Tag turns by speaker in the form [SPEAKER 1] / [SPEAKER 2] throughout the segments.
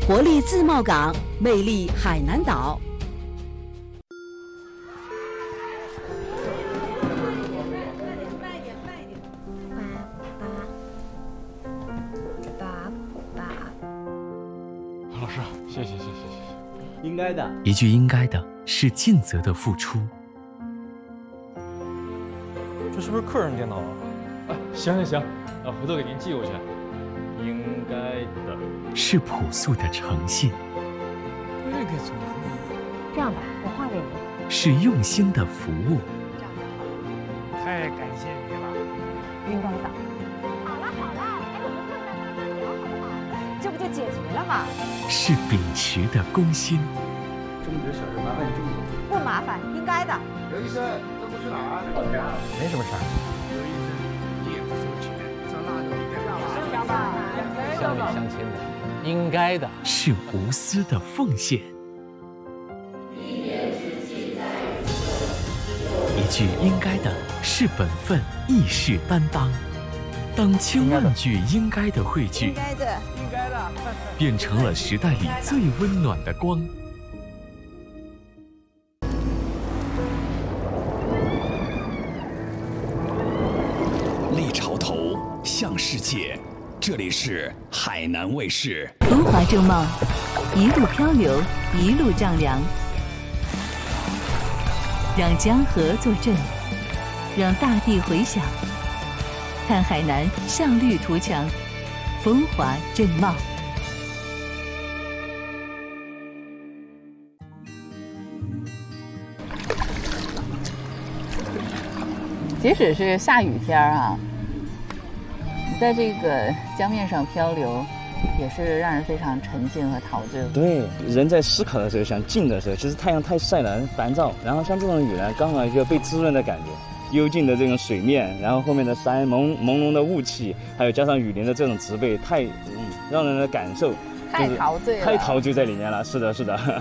[SPEAKER 1] 活力自贸港，魅力海南岛。
[SPEAKER 2] 老师，谢谢。应该的。
[SPEAKER 3] 一句应该的是尽责的付出。
[SPEAKER 4] 这是不是客人电脑啊？
[SPEAKER 2] 行，回头给您寄过去。应该的
[SPEAKER 3] 是朴素的诚信。
[SPEAKER 4] 这个怎么会？
[SPEAKER 5] 这样吧，我画给你。
[SPEAKER 3] 是用心的服务。
[SPEAKER 5] 这样就好了。
[SPEAKER 4] 太感谢你了。
[SPEAKER 5] 应该的。好了，哎，我们坐在那儿聊好不好？这不就解决了吗？
[SPEAKER 3] 是秉持的公心。
[SPEAKER 6] 重点小事麻烦你重点。
[SPEAKER 5] 不麻烦，应该的。
[SPEAKER 6] 刘医生，这不是哪儿？
[SPEAKER 4] 没什么事儿。
[SPEAKER 6] 刘医生，你也不收钱，这蜡烛一点不
[SPEAKER 5] 行吧？
[SPEAKER 7] 乡里乡亲的，应该的。
[SPEAKER 3] 是无私的奉献。一句应该的是本分，义士担当。当千万句应该的汇聚，
[SPEAKER 5] 应该的，
[SPEAKER 3] 变成了时代里最温暖的光。
[SPEAKER 8] 立潮头，向世界。这里是海南卫视。
[SPEAKER 9] 风华正茂，一路漂流，一路丈量。让江河作证，让大地回响。看海南向绿图强，风华正茂。
[SPEAKER 10] 即使是下雨天啊，你在这个江面上漂流，也是让人非常沉静和陶醉。
[SPEAKER 11] 对，人在思考的时候，想静的时候，就是太阳太晒了，烦躁。然后像这种雨呢，刚好一个被滋润的感觉。幽静的这种水面，然后后面的山朦胧的雾气，还有加上雨林的这种植被，让人的感受
[SPEAKER 10] 太陶醉了，
[SPEAKER 11] 太陶醉在里面了。是的。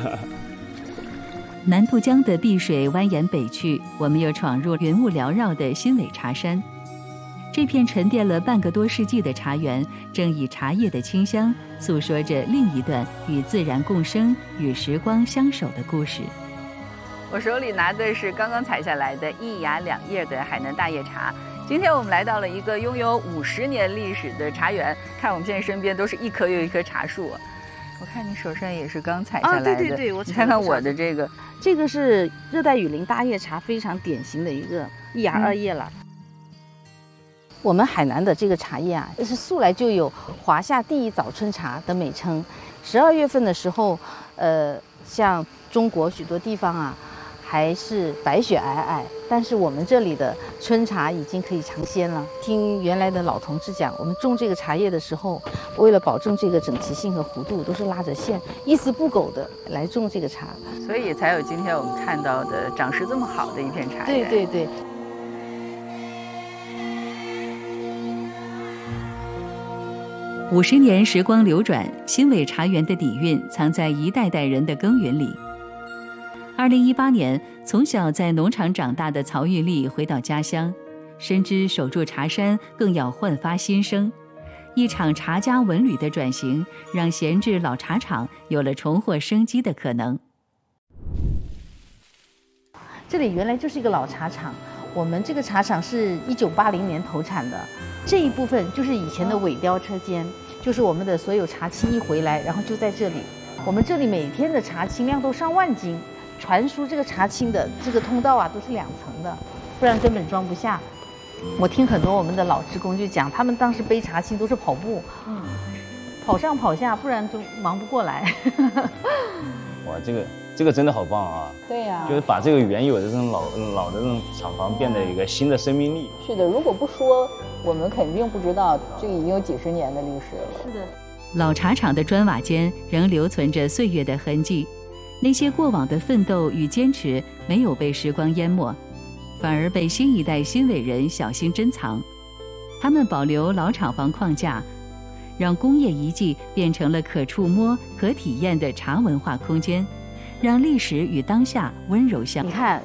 [SPEAKER 9] 南渡江的碧水蜿蜒北去，我们又闯入云雾缭绕的新尾茶山。这片沉淀了半个多世纪的茶园，正以茶叶的清香，诉说着另一段与自然共生、与时光相守的故事。
[SPEAKER 10] 我手里拿的是刚刚采下来的一芽两叶的海南大叶茶。今天我们来到了一个拥有50年历史的茶园，看我们现在身边都是一棵又一棵茶树。我看你手上也是刚采下来的，
[SPEAKER 5] 对，
[SPEAKER 10] 你看看我的这个
[SPEAKER 5] 是热带雨林大叶茶，非常典型的一个一芽二叶了。我们海南的这个茶叶啊，是素来就有华夏第一早春茶的美称。12月份的时候，像中国许多地方啊，还是白雪皑皑，但是我们这里的春茶已经可以尝鲜了。听原来的老同志讲，我们种这个茶叶的时候，为了保证这个整齐性和弧度，都是拉着线，一丝不苟的来种这个茶，
[SPEAKER 10] 所以才有今天我们看到的长势这么好的一片茶园。
[SPEAKER 5] 对。
[SPEAKER 9] 50年时光流转，新尾茶园的底蕴藏在一代代人的耕耘里。2018年，从小在农场长大的曹玉丽回到家乡，深知守住茶山更要焕发新生。一场茶家文旅的转型，让闲置老茶厂有了重获生机的可能。
[SPEAKER 5] 这里原来就是一个老茶厂，我们这个茶厂是1980年投产的，这一部分就是以前的尾雕车间，就是我们的所有茶青一回来，然后就在这里。我们这里每天的茶青量都上万斤。传输这个茶青的这个通道啊，都是2层的，不然根本装不下。我听很多我们的老职工就讲，他们当时背茶青都是跑步，跑上跑下，不然就忙不过来。
[SPEAKER 11] 哇，这个真的好棒啊！
[SPEAKER 10] 对呀，
[SPEAKER 11] 就是把这个原有的这种老的这种厂房变得一个新的生命力。
[SPEAKER 10] 是的，如果不说，我们肯定不知道这个已经有几十年的历史了。
[SPEAKER 5] 是的，
[SPEAKER 9] 老茶厂的砖瓦间仍留存着岁月的痕迹。那些过往的奋斗与坚持没有被时光淹没，反而被新一代新伟人小心珍藏。他们保留老厂房框架，让工业遗迹变成了可触摸、可体验的茶文化空间，让历史与当下温柔相。
[SPEAKER 5] 你看，